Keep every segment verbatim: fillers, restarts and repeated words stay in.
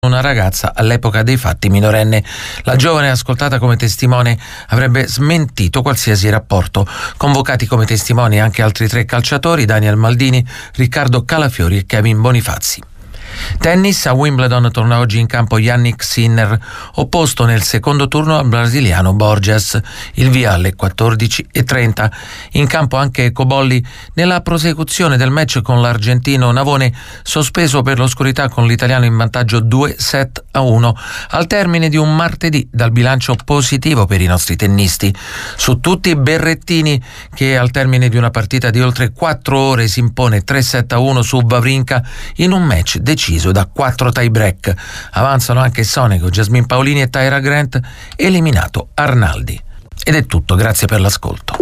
una ragazza all'epoca dei fatti minorenne. La giovane, ascoltata come testimone, avrebbe smentito qualsiasi rapporto. Convocati come testimoni anche altri tre calciatori: Daniel Maldini, Riccardo Calafiori e Kevin Bonifazzi. Tennis, a Wimbledon torna oggi in campo Jannik Sinner, opposto nel secondo turno al brasiliano Borges. Il via alle quattordici e trenta. In campo anche Cobolli nella prosecuzione del match con l'argentino Navone, sospeso per l'oscurità con l'italiano in vantaggio due set a uno, al termine di un martedì dal bilancio positivo per i nostri tennisti. Su tutti Berrettini, che al termine di una partita di oltre quattro ore si impone tre set a uno su Wawrinka in un match deciso da quattro tie break. Avanzano anche Sonego, Jasmine Paolini e Tyra Grant, eliminato Arnaldi. Ed è tutto, grazie per l'ascolto.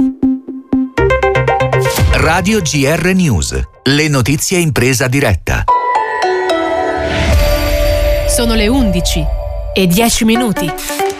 Radio G R News, le notizie in presa diretta. Sono le undici e dieci minuti.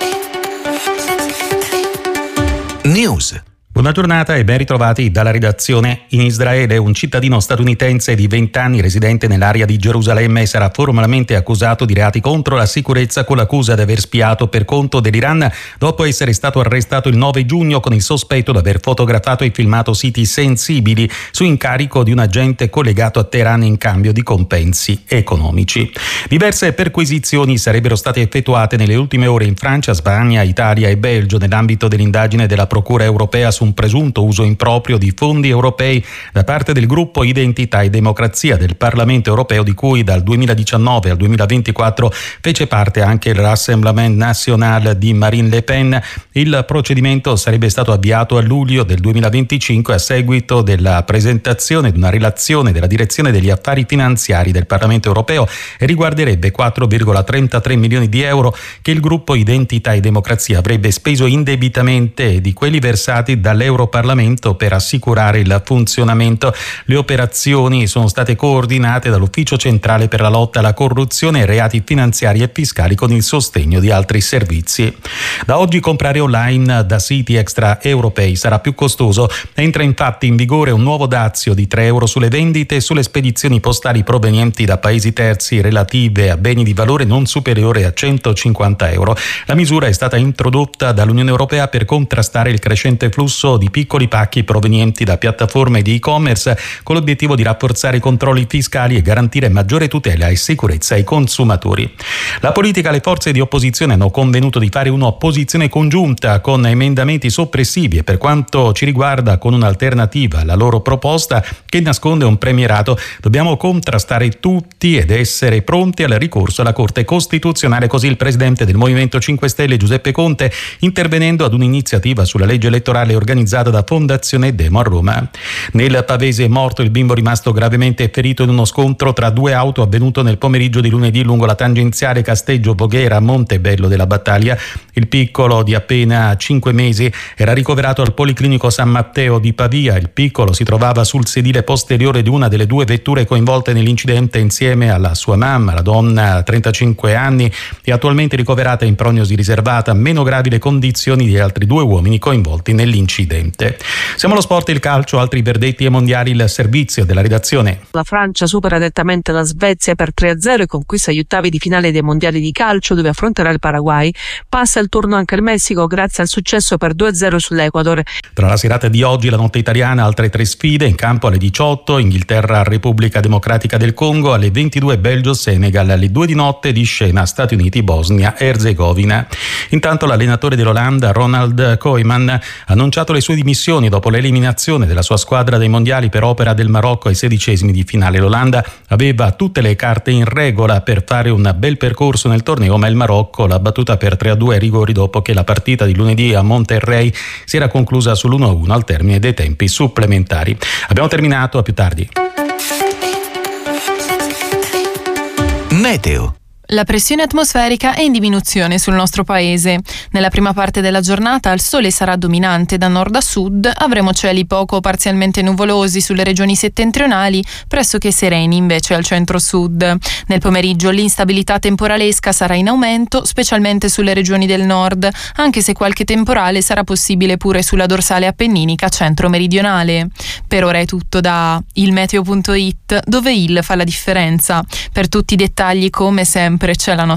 News. Buona giornata e ben ritrovati dalla redazione. In Israele un cittadino statunitense di venti anni residente nell'area di Gerusalemme sarà formalmente accusato di reati contro la sicurezza con l'accusa di aver spiato per conto dell'Iran dopo essere stato arrestato il nove giugno con il sospetto di aver fotografato e filmato siti sensibili su incarico di un agente collegato a Teheran in cambio di compensi economici. Diverse perquisizioni sarebbero state effettuate nelle ultime ore in Francia, Spagna, Italia e Belgio nell'ambito dell'indagine della Procura europea su un presunto uso improprio di fondi europei da parte del gruppo Identità e Democrazia del Parlamento europeo, di cui dal duemiladiciannove al duemilaventiquattro fece parte anche il Rassemblement National di Marine Le Pen. Il procedimento sarebbe stato avviato a luglio del duemilaventicinque a seguito della presentazione di una relazione della Direzione degli Affari Finanziari del Parlamento europeo e riguarderebbe quattro virgola trentatré milioni di euro che il gruppo Identità e Democrazia avrebbe speso indebitamente di quelli versati da dall'Europarlamento per assicurare il funzionamento. Le operazioni sono state coordinate dall'Ufficio Centrale per la lotta alla corruzione e reati finanziari e fiscali con il sostegno di altri servizi. Da oggi comprare online da siti extraeuropei sarà più costoso. Entra infatti in vigore un nuovo dazio di tre euro sulle vendite e sulle spedizioni postali provenienti da paesi terzi relative a beni di valore non superiore a centocinquanta euro. La misura è stata introdotta dall'Unione Europea per contrastare il crescente flusso di piccoli pacchi provenienti da piattaforme di e-commerce con l'obiettivo di rafforzare i controlli fiscali e garantire maggiore tutela e sicurezza ai consumatori. La politica e le forze di opposizione hanno convenuto di fare un'opposizione congiunta con emendamenti soppressivi e, per quanto ci riguarda, con un'alternativa alla loro proposta che nasconde un premierato. Dobbiamo contrastare tutti ed essere pronti al ricorso alla Corte Costituzionale, così il presidente del Movimento cinque Stelle Giuseppe Conte, intervenendo ad un'iniziativa sulla legge elettorale organizzata da Fondazione Demo a Roma. Nel Pavese è morto il bimbo rimasto gravemente ferito in uno scontro tra due auto avvenuto nel pomeriggio di lunedì lungo la tangenziale Casteggio Voghera a Montebello della Battaglia. Il piccolo di appena cinque mesi era ricoverato al Policlinico San Matteo di Pavia. Il piccolo si trovava sul sedile posteriore di una delle due vetture coinvolte nell'incidente insieme alla sua mamma, la donna trentacinque anni, e attualmente ricoverata in prognosi riservata, meno gravi le condizioni di altri due uomini coinvolti nell'incidente. Siamo allo sport e il calcio, altri verdetti e mondiali, il servizio della redazione. La Francia supera nettamente la Svezia per tre a zero e conquista gli ottavi di finale dei mondiali di calcio, dove affronterà il Paraguay. Passa il turno anche il Messico grazie al successo per due a zero sull'Ecuador. Tra la serata di oggi e la notte italiana altre tre sfide in campo: alle diciotto Inghilterra Repubblica Democratica del Congo, alle ventidue Belgio Senegal, alle due di notte di scena Stati Uniti Bosnia Erzegovina. Intanto l'allenatore dell'Olanda Ronald Koeman ha annunciato le sue dimissioni dopo l'eliminazione della sua squadra dei mondiali per opera del Marocco ai sedicesimi di finale. L'Olanda aveva tutte le carte in regola per fare un bel percorso nel torneo, ma il Marocco l'ha battuta per tre a due ai rigori dopo che la partita di lunedì a Monterrey si era conclusa sull'uno a uno al termine dei tempi supplementari. Abbiamo terminato, a più tardi. Meteo. La pressione atmosferica è in diminuzione sul nostro paese. Nella prima parte della giornata il sole sarà dominante da nord a sud, avremo cieli poco o parzialmente nuvolosi sulle regioni settentrionali, pressoché sereni invece al centro-sud. Nel pomeriggio l'instabilità temporalesca sarà in aumento, specialmente sulle regioni del nord, anche se qualche temporale sarà possibile pure sulla dorsale appenninica centro-meridionale. Per ora è tutto da il meteo punto it, dove il fa la differenza. Per tutti i dettagli, come sempre, sempre c'è la nostra